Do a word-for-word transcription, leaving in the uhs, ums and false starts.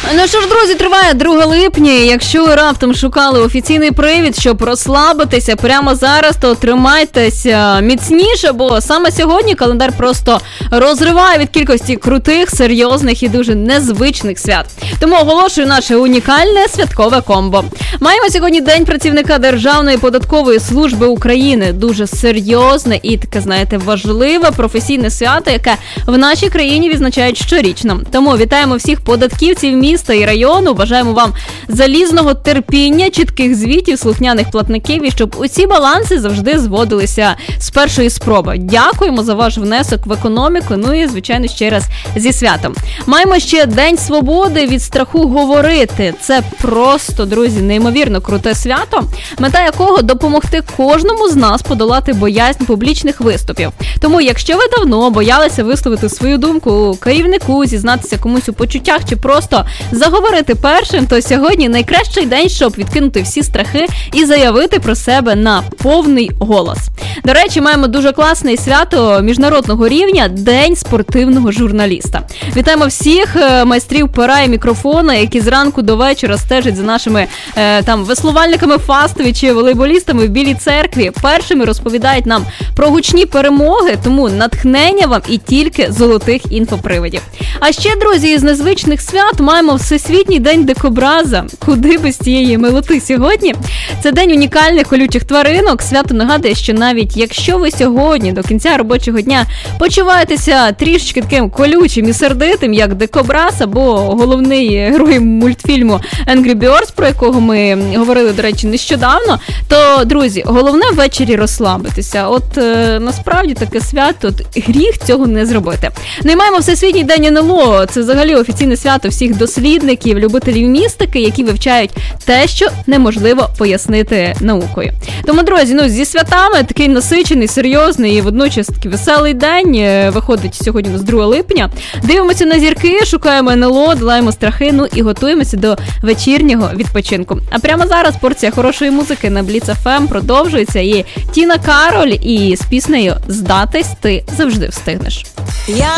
Ну що ж, друзі, триває друге липня. Якщо ви раптом шукали офіційний привід, щоб розслабитися прямо зараз, то тримайтеся міцніше, бо саме сьогодні календар просто розриває від кількості крутих, серйозних і дуже незвичних свят. Тому оголошую наше унікальне святкове комбо. Маємо сьогодні День працівника Державної податкової служби України. Дуже серйозне і таке, знаєте, важливе професійне свято, яке в нашій країні відзначають щорічно. Тому вітаємо всіх податківців міста і району. Бажаємо вам залізного терпіння, чітких звітів, слухняних платників і щоб усі баланси завжди зводилися з першої спроби. Дякуємо за ваш внесок в економіку. Ну і, звичайно, ще раз зі святом. Маємо ще День свободи від страху говорити. Це просто, друзі, неймовірно круте свято, мета якого допомогти кожному з нас подолати боязнь публічних виступів. Тому, якщо ви давно боялися висловити свою думку керівнику, зізнатися комусь у почуттях чи просто заговорити першим, то сьогодні найкращий день, щоб відкинути всі страхи і заявити про себе на повний голос. До речі, маємо дуже класне свято міжнародного рівня – День спортивного журналіста. Вітаємо всіх майстрів пера і мікрофона, які зранку до вечора стежать за нашими е, там веслувальниками фастові чи волейболістами в Білій церкві. Першими розповідають нам про гучні перемоги, тому натхнення вам і тільки золотих інфоприводів. А ще, друзі, із незвичних свят маємо Всесвітній день дикобраза. Куди без цієї милоти сьогодні? Це день унікальних колючих тваринок. Свято нагадує, що навіть якщо ви сьогодні до кінця робочого дня почуваєтеся трішечки таким колючим і сердитим, як дикобраз або головний герой мультфільму Angry Birds, про якого ми говорили, до речі, нещодавно, то, друзі, головне ввечері розслабитися. От е, насправді таке свято, от, гріх цього не зробити. Ну і маємо Всесвітній день ен ел о. Це взагалі офіційне свято всіх дослідників, любителів містики, які вивчають те, що неможливо пояснити наукою. Тому, друзі, ну зі святами такий насичений, серйозний і водночас такий веселий день. Виходить сьогодні з другого липня. Дивимося на зірки, шукаємо ен ел о, долаємо страхи, ну і готуємося до вечірнього відпочинку. А прямо зараз порція хорошої музики на Бліц еф ем продовжується. І Тіна Кароль і з піснею «Здатись ти завжди встигнеш». Я